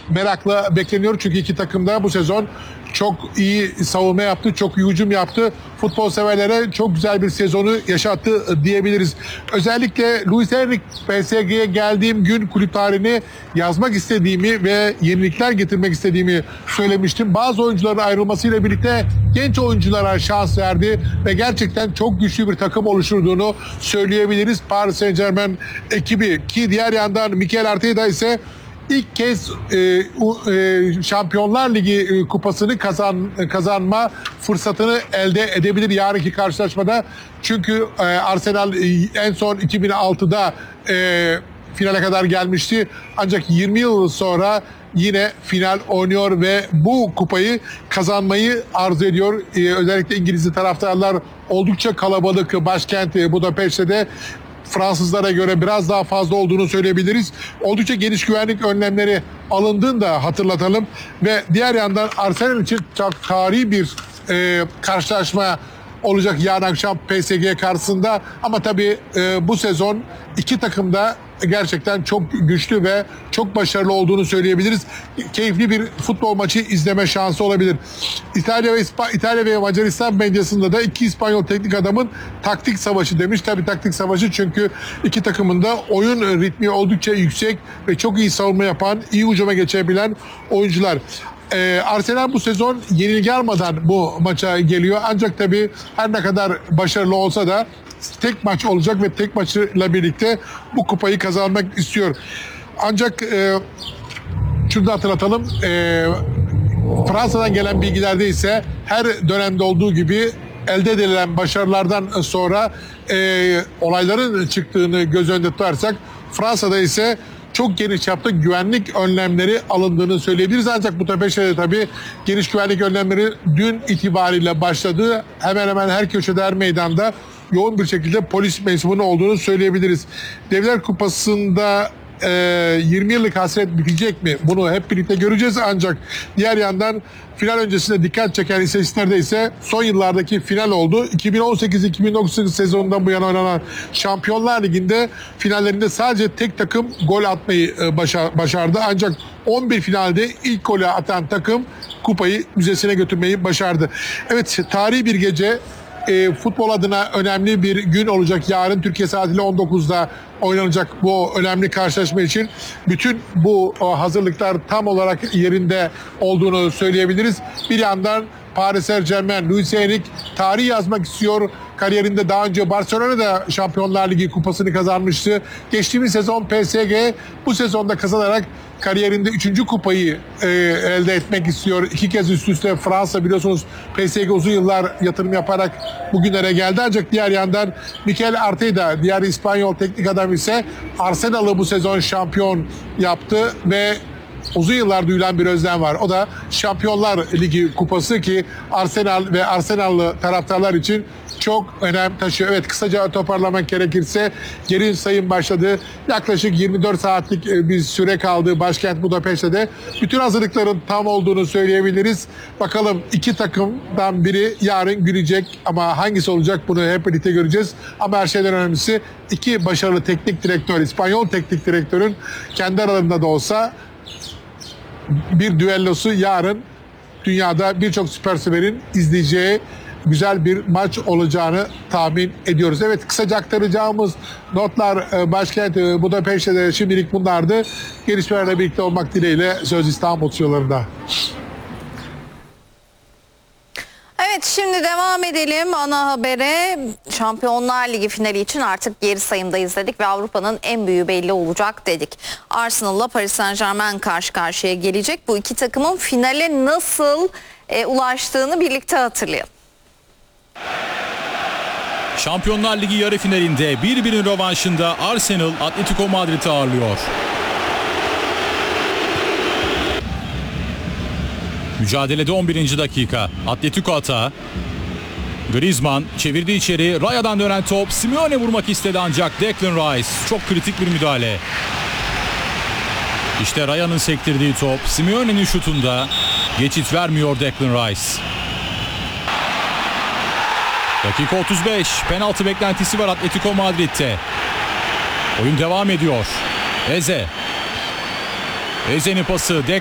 merakla bekleniyor. Çünkü iki takım da bu sezon çok iyi savunma yaptı, çok iyi hücum yaptı. Futbol severlere çok güzel bir sezonu yaşattı diyebiliriz. Özellikle Luis Enrique PSG'ye geldiğim gün kulüp tarihini yazmak istediğimi ve yenilikler getirmek istediğimi söylemiştim. Bazı oyuncuların ayrılmasıyla birlikte genç oyunculara şans verdi ve gerçekten çok güçlü bir takım oluşturduğunu söyleyebiliriz. Paris Saint-Germain ekibi ki diğer yandan Mikel Arteta ise İlk kez Şampiyonlar Ligi kupasını kazanma fırsatını elde edebilir yarınki karşılaşmada. Çünkü Arsenal en son 2006'da finale kadar gelmişti. Ancak 20 yıl sonra yine final oynuyor ve bu kupayı kazanmayı arzu ediyor. Özellikle İngiliz taraftarlar oldukça kalabalık başkent Budapeşte'de. Fransızlara göre biraz daha fazla olduğunu söyleyebiliriz. Oldukça geniş güvenlik önlemleri alındığını da hatırlatalım. Ve diğer yandan Arsenal için çok tarihi bir karşılaşma olacak yarın akşam PSG karşısında. Ama tabii bu sezon iki takım da gerçekten çok güçlü ve çok başarılı olduğunu söyleyebiliriz. Keyifli bir futbol maçı izleme şansı olabilir. İtalya ve Macaristan medyasında da iki İspanyol teknik adamın taktik savaşı demiş. Tabii taktik savaşı çünkü iki takımın da oyun ritmi oldukça yüksek ve çok iyi savunma yapan, iyi hücuma geçebilen oyuncular. Arsenal bu sezon yenilgi almadan bu maça geliyor. Ancak tabii her ne kadar başarılı olsa da tek maç olacak ve tek maçla birlikte bu kupayı kazanmak istiyor. Ancak şunu da hatırlatalım. Fransa'dan gelen bilgilerde ise her dönemde olduğu gibi elde edilen başarılardan sonra olayların çıktığını göz önünde tutarsak Fransa'da ise çok geniş çapta güvenlik önlemleri alındığını söyleyebiliriz. Ancak Budapeşte'de tabii geniş güvenlik önlemleri dün itibariyle başladı. Hemen hemen her köşede, her meydanda yoğun bir şekilde polis mensubunun olduğunu söyleyebiliriz. Devler Kupası'nda 20 yıllık hasret bitecek mi? Bunu hep birlikte göreceğiz. Ancak diğer yandan final öncesinde dikkat çeken istatistiklerde ise son yıllardaki final oldu. 2018-2019 sezonundan bu yana oynanan Şampiyonlar Ligi'nde finallerinde sadece tek takım gol atmayı başardı. Ancak 11 finalde ilk golü atan takım kupayı müzesine götürmeyi başardı. Evet, tarihi bir gece. Futbol adına önemli bir gün olacak. Yarın Türkiye saatiyle 19'da oynanacak bu önemli karşılaşma için bütün bu hazırlıklar tam olarak yerinde olduğunu söyleyebiliriz. Bir yandan Paris Saint-Germain, Luis Enrique tarih yazmak istiyor. Kariyerinde daha önce Barcelona'da Şampiyonlar Ligi kupasını kazanmıştı. Geçtiğimiz sezon PSG bu sezonda kazanarak kariyerinde 3. kupayı elde etmek istiyor. 2 kez üst üste Fransa biliyorsunuz PSG uzun yıllar yatırım yaparak bugünlere geldi. Ancak diğer yandan Mikel Arteta, diğer İspanyol teknik adam ise Arsenal'ı bu sezon şampiyon yaptı ve uzun yıllar duyulan bir özlem var. O da Şampiyonlar Ligi kupası ki Arsenal ve Arsenal'lı taraftarlar için çok önem taşıyor. Evet, kısaca toparlamak gerekirse geri sayım başladı. Yaklaşık 24 saatlik bir süre kaldı başkent Budapeşte'de. Bütün hazırlıkların tam olduğunu söyleyebiliriz. Bakalım iki takımdan biri yarın gülecek ama hangisi olacak bunu hep birlikte göreceğiz. Ama her şeyden önemlisi iki başarılı teknik direktör, İspanyol teknik direktörün kendi aralarında da olsa bir düellosu yarın dünyada birçok süper severin izleyeceği güzel bir maç olacağını tahmin ediyoruz. Evet, kısaca aktaracağımız notlar başkent Budapeşte'de şimdilik bunlardı. Gelişmelerle birlikte olmak dileğiyle söz İstanbul stüdyolarında. Evet, şimdi devam edelim ana habere. Şampiyonlar Ligi finali için artık geri sayımdayız dedik ve Avrupa'nın en büyüğü belli olacak dedik. Arsenal'la Paris Saint-Germain karşı karşıya gelecek. Bu iki takımın finale nasıl ulaştığını birlikte hatırlayalım. Şampiyonlar Ligi yarı finalinde 1-1'in rövanşında Arsenal Atletico Madrid'i ağırlıyor. Mücadelede 11. dakika. Atletico atağı. Griezmann çevirdi içeri. Raya'dan dönen top. Simeone vurmak istedi ancak Declan Rice. Çok kritik bir müdahale. İşte Raya'nın sektirdiği top. Simeone'nin şutunda. Geçit vermiyor Declan Rice. Dakika 35. Penaltı beklentisi var Atletico Madrid'te. Oyun devam ediyor. Eze'nin pası.